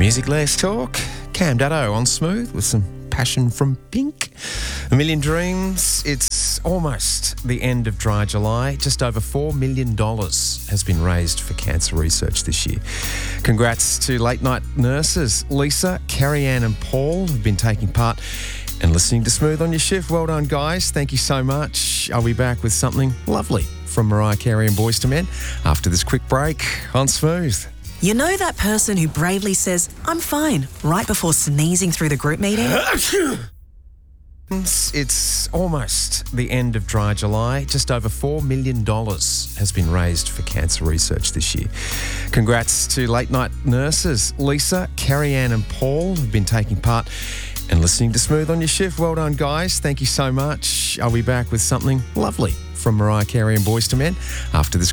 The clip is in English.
music, less talk. Cam Daddo on Smooth with some Passion from Pink. A Million Dreams. It's almost the end of Dry July. Just over $4 million has been raised for cancer research this year. Congrats to late night nurses Lisa, Carrie Ann and Paul who've been taking part and listening to Smooth on your shift. Well done, guys. Thank you so much. I'll be back with something lovely from Mariah Carey and Boyz II Men after this quick break on Smooth. You know that person who bravely says, "I'm fine," right before sneezing through the group meeting? It's almost the end of Dry July. Just over $4 million has been raised for cancer research this year. Congrats to late night nurses Lisa, Carrie Ann and Paul who've been taking part and listening to Smooth on your shift. Well done, guys. Thank you so much. I'll be back with something lovely from Mariah Carey and Boyz II Men after this